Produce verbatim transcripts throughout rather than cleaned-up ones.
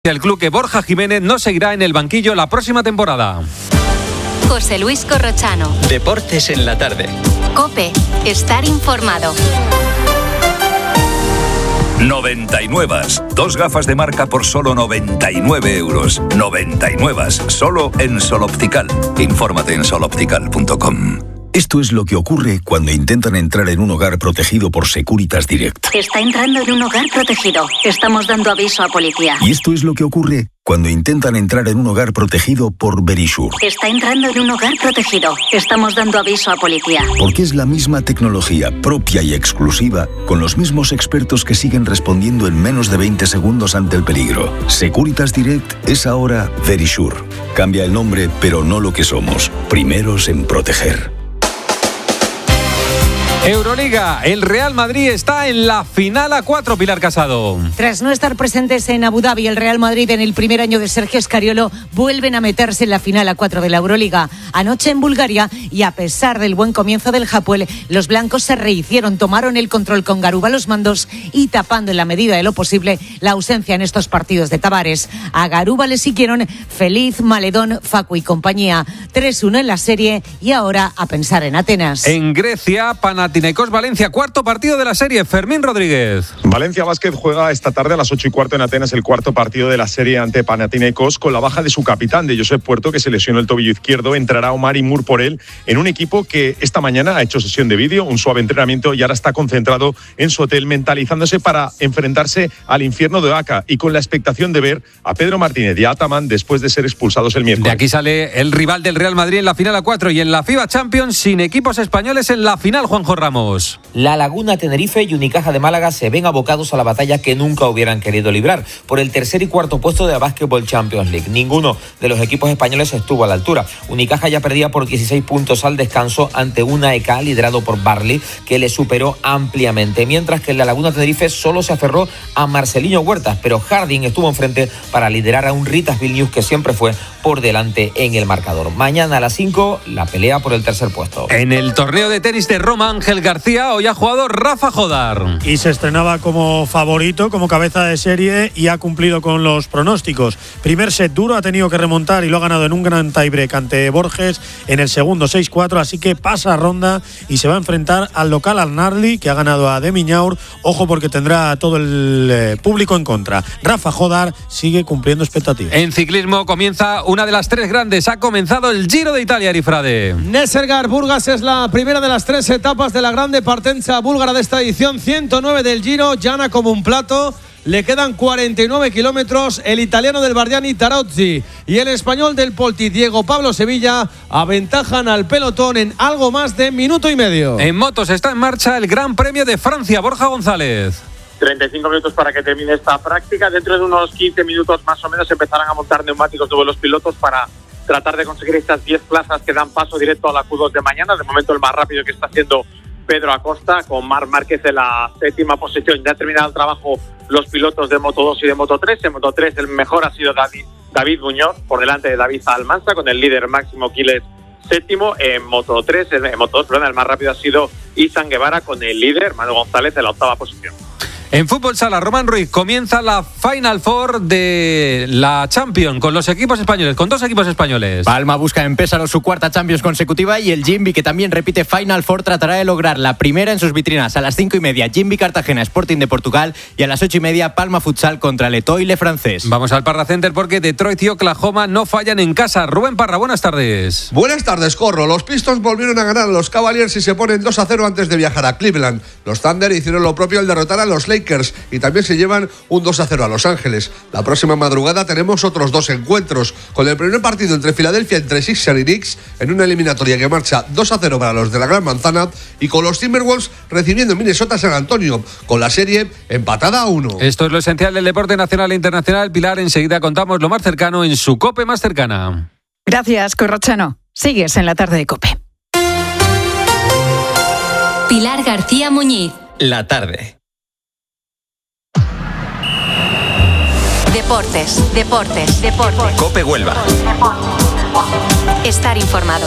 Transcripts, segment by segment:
El club que Borja Jiménez no seguirá en el banquillo la próxima temporada. José Luis Corrochano. Deportes en la tarde. COPE. Estar informado. noventa y nueve. Dos gafas de marca por solo noventa y nueve euros. noventa y nueve. Solo en Sol Optical. Infórmate en sol optical punto com. Esto es lo que ocurre cuando intentan entrar en un hogar protegido por Securitas Direct. Está entrando en un hogar protegido. Estamos dando aviso a policía. Y esto es lo que ocurre cuando intentan entrar en un hogar protegido por Verisure. Está entrando en un hogar protegido. Estamos dando aviso a policía. Porque es la misma tecnología propia y exclusiva, con los mismos expertos que siguen respondiendo en menos de veinte segundos ante el peligro. Securitas Direct es ahora Verisure. Cambia el nombre, pero no lo que somos. Primeros en proteger. Euroliga, el Real Madrid está en la final a cuatro, Pilar Casado. Tras no estar presentes en Abu Dhabi, el Real Madrid en el primer año de Sergio Scariolo vuelven a meterse en la final a cuatro de la Euroliga. Anoche en Bulgaria, y a pesar del buen comienzo del Hapoel, los blancos se rehicieron, tomaron el control con Garuba a los mandos y tapando en la medida de lo posible la ausencia en estos partidos de Tavares. A Garuba le siguieron Feliz, Maledón, Facu y compañía. tres uno en la serie y ahora a pensar en Atenas. En Grecia, Panathinaikos Valencia, cuarto partido de la serie. Fermín Rodríguez. Valencia Basket juega esta tarde a las ocho y cuarto en Atenas el cuarto partido de la serie ante Panathinaikos, con la baja de su capitán, de Josep Puerto, que se lesionó el tobillo izquierdo. Entrará Omar Imur por él en un equipo que esta mañana ha hecho sesión de vídeo, un suave entrenamiento, y ahora está concentrado en su hotel, mentalizándose para enfrentarse al infierno de Oaxaca y con la expectación de ver a Pedro Martínez y a Ataman después de ser expulsados el miércoles. De aquí sale el rival del Real Madrid en la final a cuatro y en la FIBA Champions sin equipos españoles en la final, Juanjo Ramos. La Laguna, Tenerife y Unicaja de Málaga se ven abocados a la batalla que nunca hubieran querido librar por el tercer y cuarto puesto de la Basketball Champions League. Ninguno de los equipos españoles estuvo a la altura. Unicaja ya perdía por dieciséis puntos al descanso ante una E K liderado por Barley, que le superó ampliamente, mientras que la Laguna Tenerife solo se aferró a Marcelinho Huertas, pero Harding estuvo enfrente para liderar a un Ritas Vilnius que siempre fue por delante en el marcador. Mañana a las cinco, la pelea por el tercer puesto. En el torneo de tenis de Roma, Ángel García, hoy ha jugado Rafa Jodar. Y se estrenaba como favorito, como cabeza de serie, y ha cumplido con los pronósticos. Primer set duro, ha tenido que remontar y lo ha ganado en un gran tiebreak ante Borges en el segundo seis cuatro, así que pasa a ronda y se va a enfrentar al local, al Narli, que ha ganado a De Miñaur. Ojo, porque tendrá todo el eh, público en contra. Rafa Jodar sigue cumpliendo expectativas. En ciclismo comienza una de las tres grandes. Ha comenzado el Giro de Italia, Arifrade. Nesergar Burgas es la primera de las tres etapas de la grande partenza búlgara de esta edición, ciento nueve del Giro, llana como un plato. Le quedan cuarenta y nueve kilómetros. El italiano del Bardiani, Tarozzi, y el español del Polti, Diego Pablo Sevilla, aventajan al pelotón en algo más de minuto y medio. En motos está en marcha el Gran Premio de Francia, Borja González. treinta y cinco minutos para que termine esta práctica. Dentro de unos quince minutos más o menos empezarán a montar neumáticos nuevos los pilotos para tratar de conseguir estas diez plazas que dan paso directo a la Q dos de mañana. De momento el más rápido que está haciendo Pedro Acosta, con Marc Márquez en la séptima posición. Ya ha terminado el trabajo los pilotos de Moto dos y de Moto tres. En Moto tres el mejor ha sido David, David Muñoz, por delante de David Almanza, con el líder Máximo Quiles séptimo. En Moto tres, en Moto dos, perdón, el más rápido ha sido Izan Guevara, con el líder Manu González en la octava posición. En fútbol sala, Román Ruiz, comienza la Final Four de la Champions con los equipos españoles, con dos equipos españoles. Palma busca en Pésaro su cuarta Champions consecutiva, y el Jimby, que también repite Final Four, tratará de lograr la primera en sus vitrinas. A las cinco y media, Jimby Cartagena, Sporting de Portugal, y a las ocho y media, Palma Futsal contra el Etoile francés. Vamos al Parra Center porque Detroit y Oklahoma no fallan en casa. Rubén Parra, buenas tardes. Buenas tardes, Corro. Los Pistons volvieron a ganar a los Cavaliers y se ponen dos a cero antes de viajar a Cleveland. Los Thunder hicieron lo propio al derrotar a los Lakers y también se llevan un dos a cero a Los Ángeles. La próxima madrugada tenemos otros dos encuentros, con el primer partido entre Filadelfia, entre Sixers y Knicks, en una eliminatoria que marcha dos a cero para los de la Gran Manzana, y con los Timberwolves recibiendo en Minnesota San Antonio, con la serie empatada a uno. Esto es lo esencial del deporte nacional e internacional. Pilar, enseguida contamos lo más cercano en su COPE más cercana. Gracias, Corrochano. Sigues en la tarde de COPE. Pilar García Muñiz. La tarde. Deportes, deportes, deportes. COPE Huelva. Estar informado.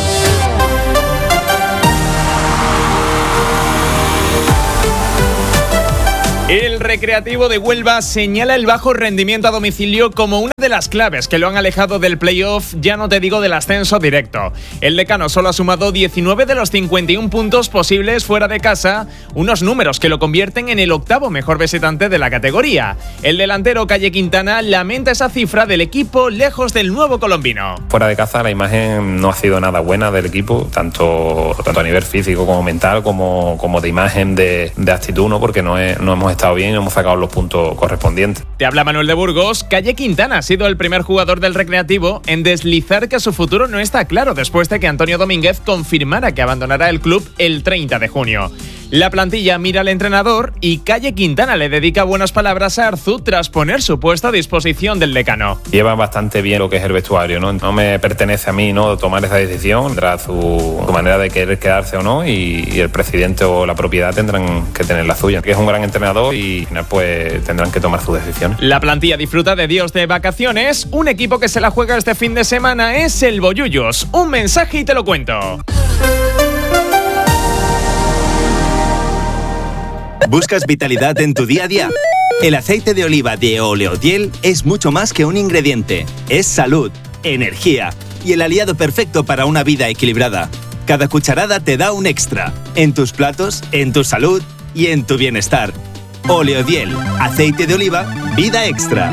El Recreativo de Huelva señala el bajo rendimiento a domicilio como una de las claves que lo han alejado del playoff, ya no te digo del ascenso directo. El decano solo ha sumado diecinueve de los cincuenta y uno puntos posibles fuera de casa, unos números que lo convierten en el octavo mejor visitante de la categoría. El delantero Calle Quintana lamenta esa cifra del equipo lejos del nuevo colombino. Fuera de casa la imagen no ha sido nada buena del equipo, tanto, tanto a nivel físico como mental, como, como de imagen, de, de actitud, ¿no? Porque no, es, no hemos estado bien y no hemos sacado los puntos correspondientes. Te habla Manuel de Burgos. Calle Quintana ha sido el primer jugador del Recreativo en deslizar que su futuro no está claro después de que Antonio Domínguez confirmara que abandonará el club el treinta de junio. La plantilla mira al entrenador y Calle Quintana le dedica buenas palabras a Arzu tras poner su puesto a disposición del decano. Lleva bastante bien lo que es el vestuario, ¿no? No me pertenece a mí, ¿no?, tomar esa decisión. Tendrá su, su manera de querer quedarse o no, y, y el presidente o la propiedad tendrán que tener la suya. Que es un gran entrenador y al final pues tendrán que tomar sus decisiones. La plantilla disfruta de días de vacaciones. Un equipo que se la juega este fin de semana es el Bollullos. Un mensaje y te lo cuento. ¿Buscas vitalidad en tu día a día? El aceite de oliva de Oleodiel es mucho más que un ingrediente. Es salud, energía y el aliado perfecto para una vida equilibrada. Cada cucharada te da un extra. En tus platos, en tu salud y en tu bienestar. Oleodiel, aceite de oliva, vida extra.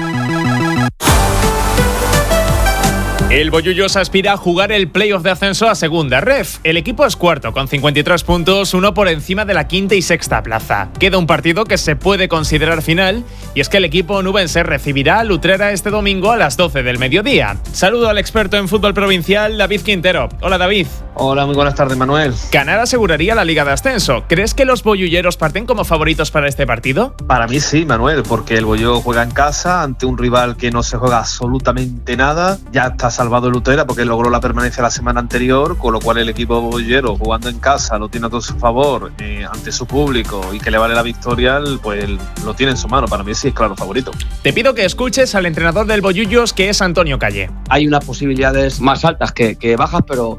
El Bollullos aspira a jugar el playoff de ascenso a segunda ref. El equipo es cuarto con cincuenta y tres puntos, uno por encima de la quinta y sexta plaza. Queda un partido que se puede considerar final y es que el equipo nubense recibirá a Lutrera este domingo a las doce del mediodía. Saludo al experto en fútbol provincial, David Quintero. Hola, David. Hola, muy buenas tardes, Manuel. Canal aseguraría la Liga de Ascenso. ¿Crees que los bollulleros parten como favoritos para este partido? Para mí sí, Manuel, porque el Bollullo juega en casa ante un rival que no se juega absolutamente nada. Ya está salvado el Lutrera porque logró la permanencia la semana anterior, con lo cual el equipo bollero jugando en casa lo tiene a todo su favor, eh, ante su público, y que le vale la victoria, pues lo tiene en su mano. Para mí sí es claro favorito. Te pido que escuches al entrenador del Bollullos, que es Antonio Calle. Hay unas posibilidades más altas que, que bajas, pero